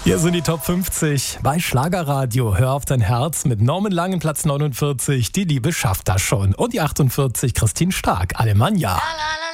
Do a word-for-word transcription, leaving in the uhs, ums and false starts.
Hier sind die Top fünfzig bei Schlagerradio. Hör auf dein Herz mit Norman Langen, Platz neunundvierzig. Die Liebe schafft das schon. Und die achtundvierzig, Christine Stark, Alemannia.